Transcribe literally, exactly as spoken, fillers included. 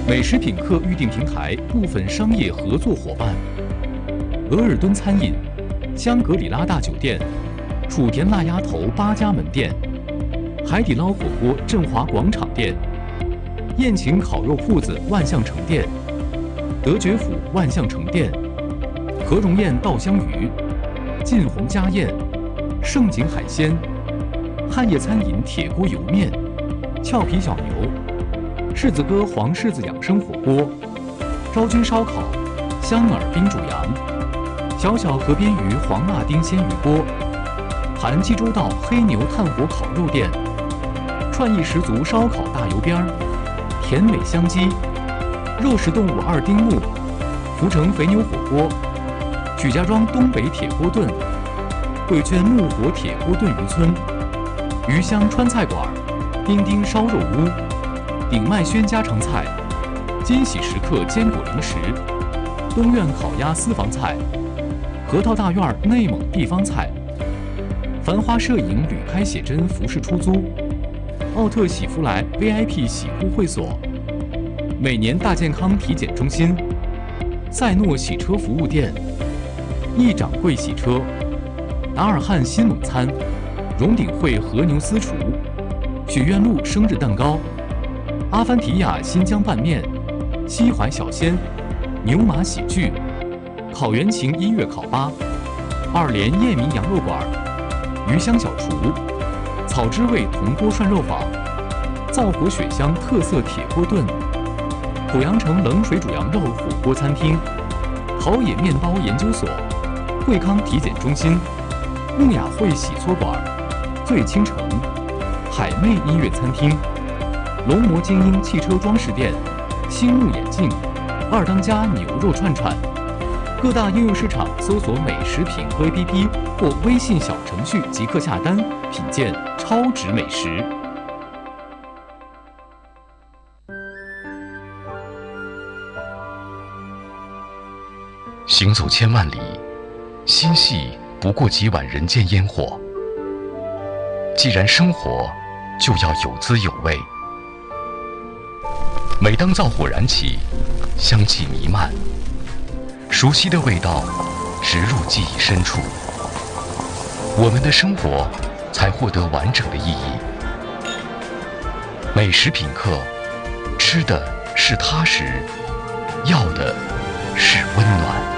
美食品客预订平台部分商业合作伙伴：额尔敦餐饮、香格里拉大酒店、楚田辣鸭头八家门店、海底捞火锅振华广场店、宴请烤肉铺子万象城店、德觉府万象城店、和荣宴稻香鱼、晋宏家宴、盛景海鲜、汉业餐饮铁锅油面、俏皮小牛、柿子哥黄柿子养生火锅、昭君烧烤、香饵冰煮羊、小小河边鱼黄辣丁鲜鱼锅、韩济州道黑牛炭火烤肉店、创意十足烧烤大油边儿、甜美香鸡、肉食动物二丁目、福成肥牛火锅、许家庄东北铁锅炖、贵圈木火铁锅炖渔村、鱼香川菜馆、丁丁烧肉屋、鼎麦轩家常菜、金喜时刻坚果零食、东苑烤鸭私房菜、核桃大院内蒙地方菜、繁花摄影旅拍写真服饰出租、奥特喜福来 V I P 洗护会所、每年大健康体检中心、赛诺洗车服务店、易掌柜洗车、达尔汉新蒙餐、荣鼎汇和牛私厨、许愿路生日蛋糕、阿凡提亚新疆拌面、西淮小鲜、牛马喜剧、烤原情音乐烤吧、二连燕民羊肉馆、鱼香小厨、草之味铜锅涮肉坊、灶火雪香特色铁锅炖、濮阳城冷水煮羊肉火锅餐厅、陶冶面包研究所、惠康体检中心、木雅汇洗搓馆、醉倾城、海妹音乐餐厅、龙魔精英汽车装饰店、星目眼镜、二当家牛肉串串。各大应用市场搜索美食品客 A P P 或微信小程序即可下单，品鉴超值美食。 行走千万里，心系不过几碗人间烟火。既然生活，就要有滋有味。每当灶火燃起，香气弥漫，熟悉的味道植入记忆深处，我们的生活才获得完整的意义。美食品客，吃的是踏实，要的是温暖。